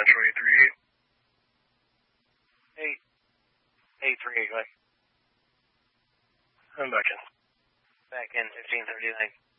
Central 838. 838, go ahead. I'm back in. Back in 1539.